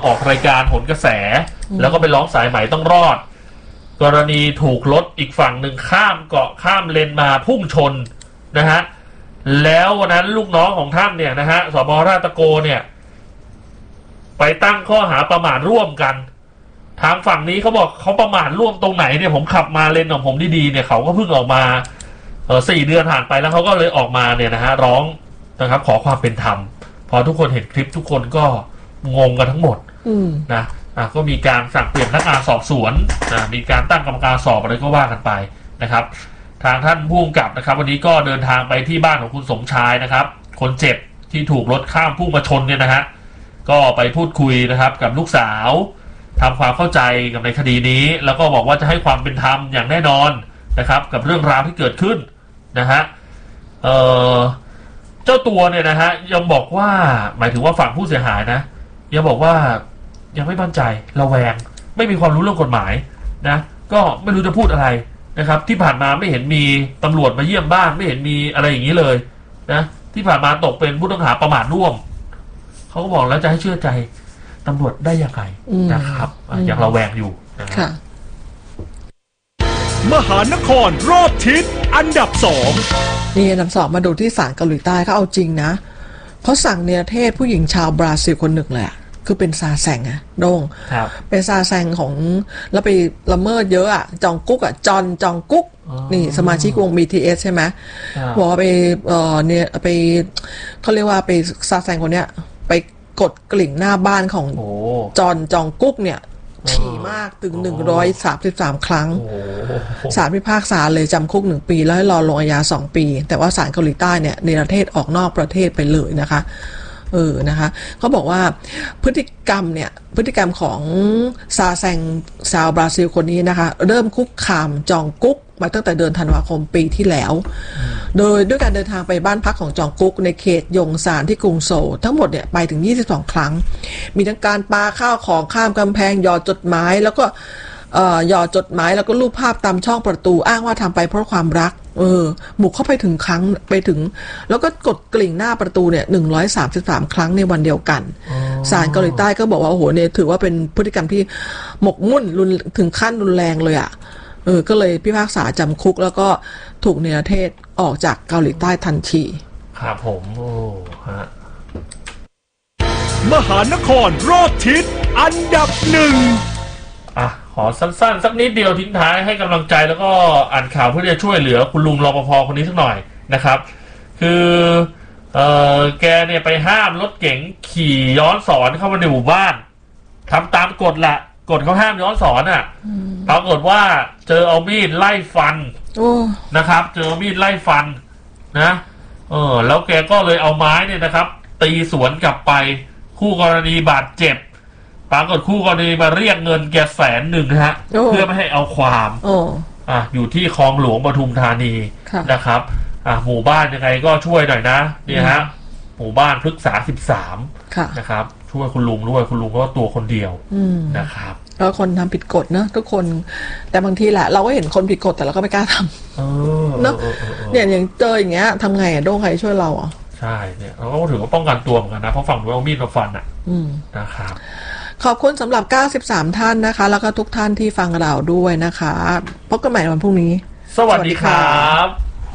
ออกรายการโหนกระแสแล้วก็ไปร้องสายไหมต้องรอดกรณีถูกรถอีกฝั่งหนึ่งข้ามเกาะข้ามเลนมาพุ่งชนนะฮะแล้ววันนั้นลูกน้องของท่านเนี่ยนะฮะสบราชตะโกเนี่ยไปตั้งข้อหาประมาทร่วมกันทางฝั่งนี้เขาบอกเขาประมาทร่วมตรงไหนเนี่ยผมขับมาเลนของผมดีๆเนี่ยเขาก็เพิ่งออกมา4 เดือนผ่านไปแล้วเขาก็เลยออกมาเนี่ยนะฮะร้องนะครับขอความเป็นธรรมพอทุกคนเห็นคลิปทุกคนก็งงกันทั้งหมดนะก็มีการสั่งเปลี่ยนพนักงานสอบสวนมีการตั้งกรรมการสอบอะไรก็ว่ากันไปนะครับทางท่านผู้กำกับนะครับวันนี้ก็เดินทางไปที่บ้านของคุณสมชายนะครับคนเจ็บที่ถูกรถข้ามพุ่งมาชนเนี่ยนะฮะก็ไปพูดคุยนะครับกับลูกสาวทำความเข้าใจกับในคดีนี้แล้วก็บอกว่าจะให้ความเป็นธรรมอย่างแน่นอนนะครับกับเรื่องราวที่เกิดขึ้นนะฮะเจ้าตัวเนี่ยนะฮะยังบอกว่าหมายถึงว่าฝั่งผู้เสียหายนะยังบอกว่ายังไม่มั่นใจระแวงไม่มีความรู้เรื่องกฎหมายนะก็ไม่รู้จะพูดอะไรนะครับที่ผ่านมาไม่เห็นมีตำรวจมาเยี่ยมบ้านไม่เห็นมีอะไรอย่างนี้เลยนะที่ผ่านมาตกเป็นผู้ต้องหาประมาทร่วมเขาก็บอกแล้วจะให้เชื่อใจตำรวจได้ยังไงนะครับยังระแวงอยู่นะครับมหานครรอบทิศอันดับ2 นี่อันดับ2มาดูที่ศาลเกาหลีใต้เขาเอาจริงนะเขาสั่งเนรเทศผู้หญิงชาวบราซิลคนหนึ่งเลยคือเป็นซาแซงอะโด่งเป็นซาแซงของแล้วไปละเมิดเยอะอะจองกุ๊กอะจองกุ๊กนี่สมาชิกวง BTS ใช่ไหมบอกว่าไปเนี่ยไปเขาเรียกว่าไปซาแซงคนเนี้ยไปกดกลิ่งหน้าบ้านของจองกุ๊กเนี่ยถี่มากถึง133 ครั้งศาลพิพากษาเลยจำคุก1 ปีแล้วให้รอลงอาญา2 ปีแต่ว่าศาลเกาหลีใต้เนี่ยเนรเทศออกนอกประเทศไปเลยนะคะนะคะเขาบอกว่าพฤติกรรมของซาแซงชาวบราซิลคนนี้นะคะเริ่มคุกคามจองกุ๊กมาตั้งแต่เดือนธันวาคมปีที่แล้วโดยด้วยการเดินทางไปบ้านพักของจองกุ๊กในเขตยงซานที่กรุงโซลทั้งหมดเนี่ยไปถึง22 ครั้งมีทั้งการปาข้าวของข้ามกำแพงหยอดจดหมายแล้วก็หยอดจดหมายแล้วก็รูปภาพตามช่องประตูอ้างว่าทำไปเพราะความรักบุกเข้าไปถึงแล้วก็กดกลิ่งหน้าประตูเนี่ย133 ครั้งในวันเดียวกันศาลเกาหลีใต้ก็บอกว่าโอ้โหเนี่ยถือว่าเป็นพฤติกรรมที่หมกมุ่นถึงขั้นรุนแรงเลยอ่ะก็เลยพิพากษาจำคุกแล้วก็ถูกเนรเทศออกจากเกาหลีใต้ทันทีครับผมฮะมหานครรอบทิศอันดับ1 ขอสั้นๆสักนิดเดียวทิ้งท้ายให้กำลังใจแล้วก็อ่านข่าวเพื่อจะช่วยเหลือคุณลุงรปภคนนี้สักหน่อยนะครับคือแกเนี่ยไปห้ามรถเก๋งขี่ย้อนสอนเข้ามาในหมู่บ้านทำตามกฎแหละกฎเขาห้ามย้อนสอนปรากฏว่าเจอเอามีดไล่ฟันนะครับเจอมีดไล่ฟันนะแล้วแกก็เลยเอาไม้เนี่ยนะครับตีสวนกลับไปคู่กรณีบาดเจ็บปรากฏคู่กรณีมาเรียกเงินแก100,000ฮะเพื่อไม่ให้เอาความอยู่ที่คลองหลวงปทุมธานีนะครับหมู่บ้านยังไงก็ช่วยหน่อยนะนี่ฮะหมู่บ้านพฤกษา13นะครับช่วยคุณลุงด้วยคุณลุงก็ตัวคนเดียวนะครับแล้วคนทำผิดกฎเนอะทุกคนแต่บางทีแหละเราก็เห็นคนผิดกฎแต่เราก็ไม่กล้าทำเนอะเนี่ยอย่างเจออย่างเงี้ยทำไงโด่งใครช่วยเราใช่เนี่ยเราก็ถือว่าป้องกันตัวเหมือนกันนะเพราะฝั่งนู้นเอามีดมาฟันนะครับขอบคุณสำหรับ93 ท่านนะคะแล้วก็ทุกท่านที่ฟังเราด้วยนะคะพบกันใหม่วันพรุ่งนี้สวัสดีครับ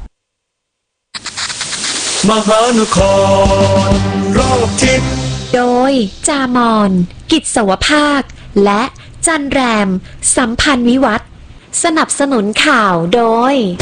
มหานครรอบทิศโดยจามอนกิจสวภาคและจันแรมสัมพันธ์วิวัฒน์สนับสนุนข่าวโดย